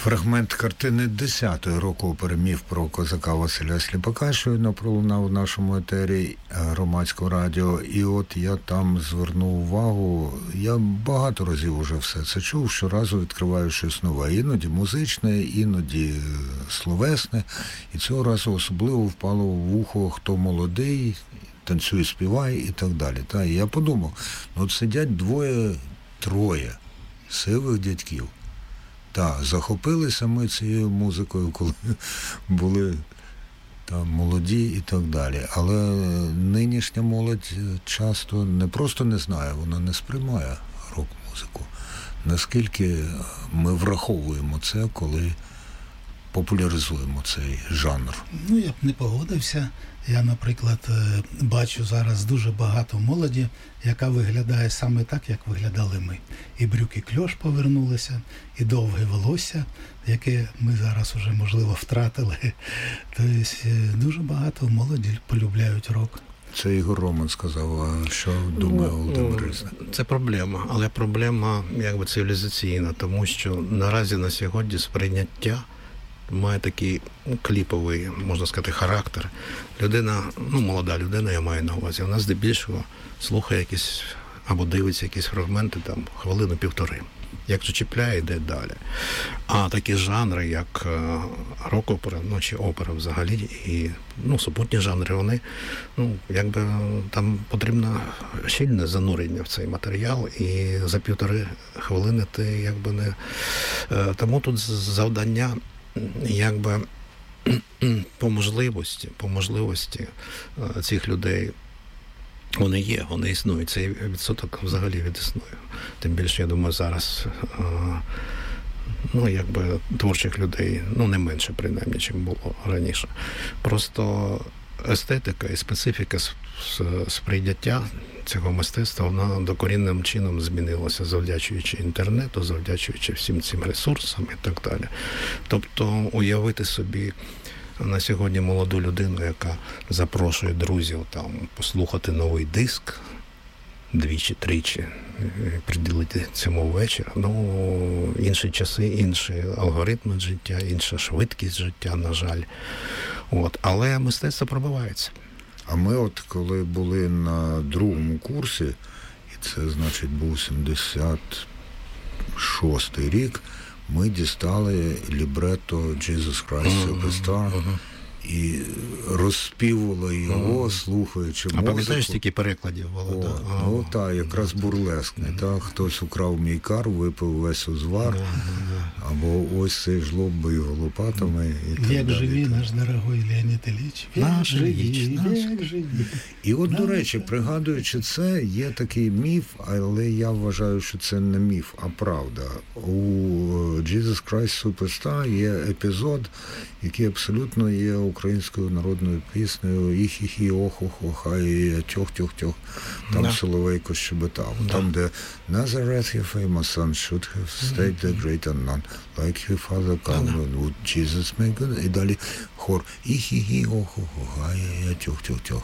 Фрагмент картини 10-ї рок-опери «Міф про козака Василя Сліпака» щойно пролунав в нашому етері Громадського радіо. І от я там звернув увагу, я багато разів уже все це чув, щоразу відкриваю щось нове. Іноді музичне, іноді словесне. І цього разу особливо впало в вухо «Хто молодий», «Танцюй, співай» і так далі. Та, і я подумав, от сидять двоє-троє сивих дядьків. Так, захопилися ми цією музикою, коли були там молоді і так далі. Але нинішня молодь часто не просто не знає, вона не сприймає рок-музику. Наскільки ми враховуємо це, коли популяризуємо цей жанр? Ну, я б не погодився. Я, наприклад, бачу зараз дуже багато молоді, яка виглядає саме так, як виглядали ми. І брюки кльош повернулися, і довге волосся, яке ми зараз уже, можливо, втратили. Тобто дуже багато молоді полюбляють рок. Це Ігор Роман сказав, а що думає Володимир Різник? Це проблема, але проблема якби цивілізаційна, тому що наразі на сьогодні сприйняття має такий кліповий, можна сказати, характер. Людина, молода людина, я маю на увазі, вона здебільшого слухає якісь або дивиться якісь фрагменти там хвилину-півтори. Як зачіпляє, йде далі. А такі жанри, як рок-опера, чи опера взагалі, і супутні жанри, вони, якби там потрібно щільне занурення в цей матеріал, і за півтори хвилини ти якби не... Тому тут завдання якби по можливості цих людей вони є, вони існують. Цей відсоток взагалі відіснує. Тим більше, я думаю, зараз якби творчих людей, не менше, принаймні, чим було раніше. Просто естетика і специфіка сприйняття цього мистецтва, вона докорінним чином змінилася, завдячуючи інтернету, завдячуючи всім цим ресурсам і так далі. Тобто уявити собі на сьогодні молоду людину, яка запрошує друзів там послухати новий диск, двічі-тричі, приділити цьому вечір. Інші часи, інші алгоритми життя, інша швидкість життя, на жаль. Але мистецтво пробивається. А ми коли були на другому курсі, і це, значить, був 76-й рік, ми дістали лібретто «Jesus Christ Superstar» і розспівували його, слухаючи музику. А пам'ятаєш, тільки перекладів було? Так, якраз бурлескний. Хтось украв мій кар, випив весь узвар, або ось цей жлоб бий лопатами. Як живі, наш дорогой Леонід Ілліч. Як живі. І до речі, пригадуючи це, є такий міф, але я вважаю, що це не міф, а правда. У «Jesus Christ Superstar» є епізод, який абсолютно є українською народною піснею «Іхі-хі, ох-ох-ох, ай, тьох-тьох-тьох». Там Соловейко щебетав. Там, де «Nazareth, your famous son, should have stayed the great unknown, like your father Calvin, would Jesus make good?» І далі хор «Іхі-хі, ох-ох-ох, ай, тьох-тьох-тьох».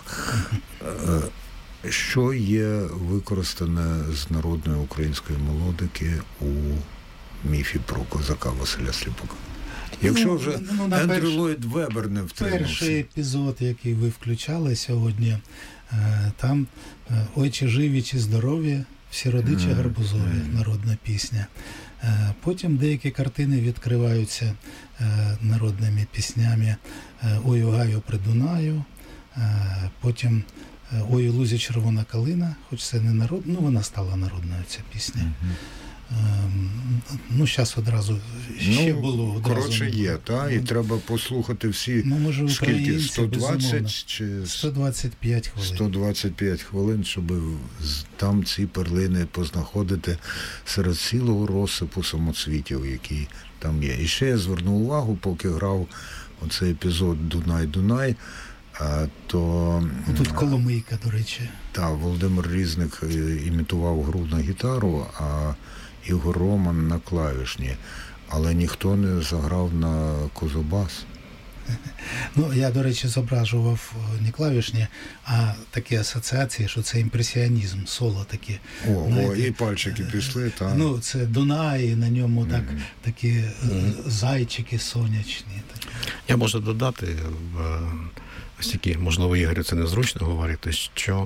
Що є використане з народної української мелодики у міфі про козака Василя Сліпака? Якщо вже Ендрю Ллойд Вебер не втримався. Перший епізод, який ви включали сьогодні, там «Ой, чи живі, чи здорові, всі родичі гарбузові», народна пісня. Потім деякі картини відкриваються народними піснями «Ой, у гаю при Дунаю», потім «Ой, у лузі червона калина», хоч це не народна, вона стала народною, ця пісня. Зараз одразу ще було. Коротше, є, і треба послухати всі, скільки, 120 чи 125 хвилин. 125 хвилин, щоб там ці перлини познаходити серед цілого розсипу самоцвітів, які там є. І ще я звернув увагу, поки грав оцей епізод «Дунай-Дунай», то... Тут Коломийка, до речі. Так, Володимир Різник імітував гру на гітару, а Ігор Роман на клавішні. Але ніхто не заграв на козубас. Ну, я, до речі, зображував не клавішні, а такі асоціації, що це імпресіонізм, соло такі. О, і пальчики пішли, так. Ну, це Дунай, на ньому такі зайчики сонячні. Такі. Я можу додати, ось такі, можливо, Ігорю це незручно говорити, що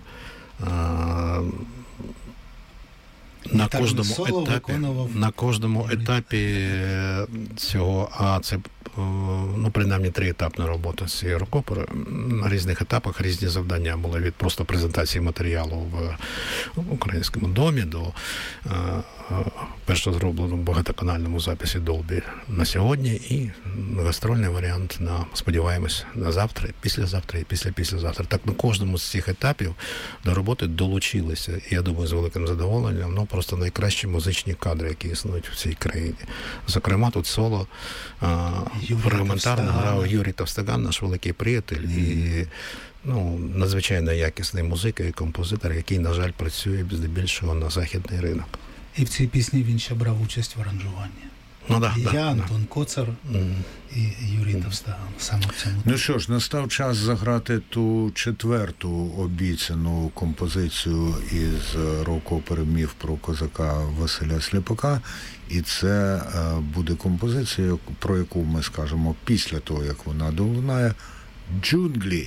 на кожному етапі цього, а це принаймні 3-етапна робота з цією рок-оперою. На різних етапах різні завдання були від просто презентації матеріалу в Українському домі до першого зробленому багатоканальному записі Dolby на сьогодні і гастрольний варіант сподіваємось, на завтра, післязавтра і післязавтра. Так на кожному з цих етапів до роботи долучилися, і я думаю, з великим задоволенням, просто найкращі музичні кадри, які існують в цій країні. Зокрема, тут соло фрагментарно грав Юрій Товстаган, наш великий приятель, і надзвичайно якісний музик і композитор, який, на жаль, працює здебільшого на західний ринок. І в цій пісні він ще брав участь в аранжуванні. Я, Антон Коцар і Юрій Товстаган. Саме в цьому. Ну що ж, настав час заграти ту 4-ту обіцяну композицію із рок-опери «Міф про козака» Василя Сліпака. І це буде композиція, про яку ми скажемо після того, як вона долунає. «Джунглі».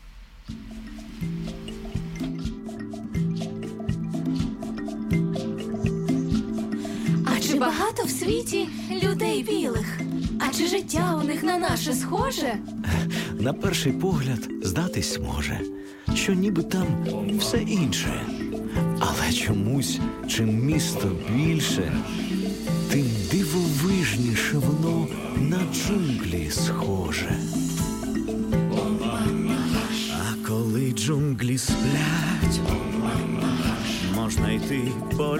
Чи багато в світі людей білих? А чи життя у них на наше схоже? На перший погляд здатись може, що ніби там все інше. Але чомусь, чим місто більше, тим дивовижніше воно на джунглі схоже. А коли джунглі сплять, можна йти по